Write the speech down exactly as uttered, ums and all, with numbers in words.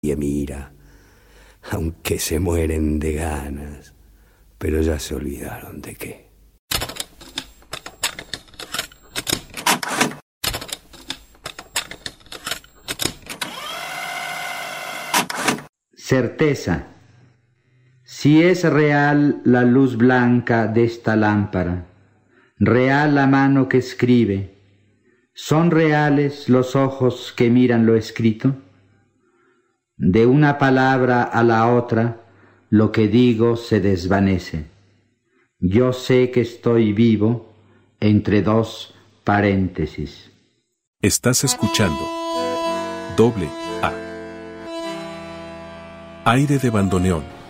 nadie mira, aunque se mueren de ganas, pero ya se olvidaron de qué. Certeza. Si es real la luz blanca de esta lámpara, real la mano que escribe, ¿son reales los ojos que miran lo escrito? De una palabra a la otra, lo que digo se desvanece. Yo sé que estoy vivo entre dos paréntesis. Estás escuchando Doble A. Aire de bandoneón.